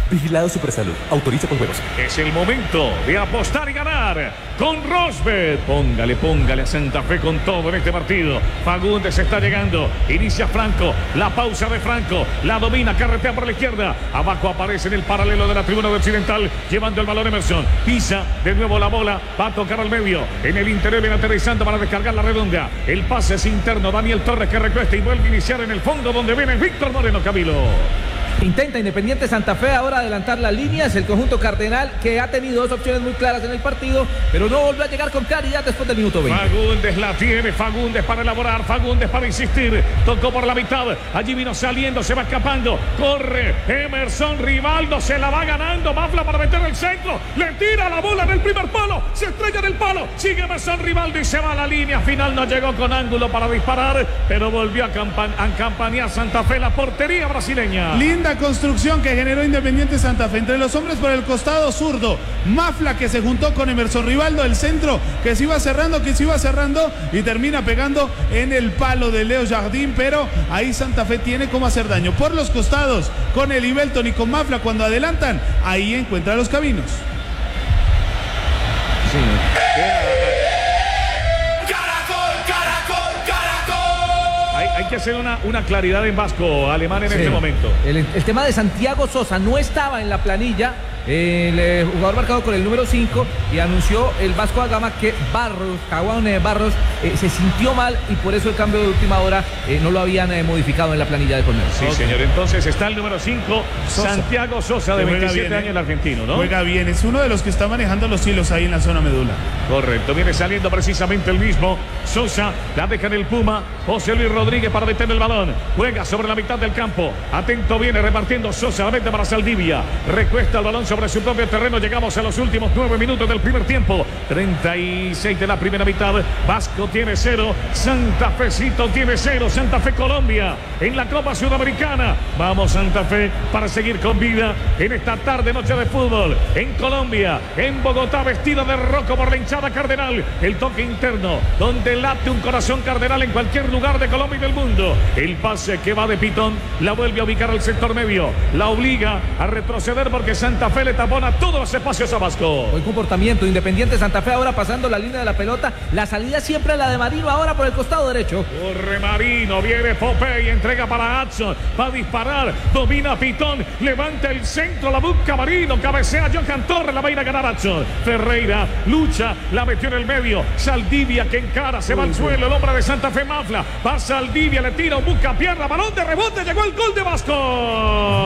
Vigilado Supersalud. Autoriza con juegos. Es el momento de apostar y ganar con Rosbet. Póngale a Santa Fe con todo en este partido. Fagundes está llegando. Inicia Franco. La pausa de Franco. La domina, carretea por la izquierda. Abajo aparece en el paralelo de la tribuna de Occidental, llevando el balón Emerson. Pisa de nuevo la bola. Va a tocar al medio. En el interior viene aterrizando para descargar la redonda. El pase es interno. Daniel Torres que recuesta y vuelve a iniciar en el fondo donde viene Víctor Moreno, Camilo. Intenta Independiente Santa Fe ahora adelantar las líneas, el conjunto cardenal que ha tenido dos opciones muy claras en el partido, pero no volvió a llegar con claridad después del minuto 20. Fagundes la tiene, Fagundes para elaborar, Fagundes para insistir, tocó por la mitad, allí vino saliendo, se va escapando, corre Emerson Rivaldo, se la va ganando, Mafla para meter el centro, le tira la bola en el primer palo, se estrella en el palo, sigue Emerson Rivaldo y se va a la línea final, no llegó con ángulo para disparar, pero volvió a campanear Santa Fe, la portería brasileña. Linda construcción que generó Independiente Santa Fe entre los hombres por el costado zurdo, Mafla que se juntó con Emerson Rivaldo, el centro que se iba cerrando y termina pegando en el palo de Leo Jardín, pero ahí Santa Fe tiene cómo hacer daño por los costados con el Ibelton y con Mafla cuando adelantan, ahí encuentra los caminos. Sí. Hay que hacer una claridad en vasco alemán en este momento. El tema de Santiago Sosa no estaba en la planilla. El jugador marcado con el número 5 y anunció el Vasco da Gama que Caguán Barros se sintió mal y por eso el cambio de última hora no lo habían modificado en la planilla de Colmenar. Sí, señor. Entonces está el número 5, Santiago Sosa, de 27 años, el argentino, ¿no? Juega bien, es uno de los que está manejando los hilos ahí en la zona medula. Correcto, viene saliendo precisamente el mismo Sosa, la deja en el Puma, José Luis Rodríguez para detener el balón, juega sobre la mitad del campo, atento viene repartiendo Sosa, la mete para Saldivia, recuesta el balón sobre su propio terreno, llegamos a los últimos 9 minutos del primer tiempo, 36 de la primera mitad, Vasco tiene 0, Santa Fecito tiene 0, Santa Fe Colombia en la Copa Sudamericana, vamos Santa Fe para seguir con vida en esta tarde noche de fútbol, en Colombia, en Bogotá, vestido de rojo por la hinchada cardenal, el toque interno, donde late un corazón cardenal en cualquier lugar de Colombia y del mundo, el pase que va de Pitón, la vuelve a ubicar al sector medio, la obliga a retroceder porque Santa Fe le tapona todos los espacios a Vasco. Buen comportamiento, Independiente Santa Fe ahora pasando la línea de la pelota, la salida siempre es la de Marino ahora por el costado derecho. Corre Marino, viene Popey, entrega para Hudson, va a disparar, domina Pitón, levanta el centro, la busca Marino, cabecea Johan Torres, la va a ir a ganar Hudson. Ferreira lucha, la metió en el medio, Saldivia que encara, se va al suelo, el hombre de Santa Fe Mafla, va Saldivia, le tira, busca pierna, balón de rebote, llegó el gol de Vasco.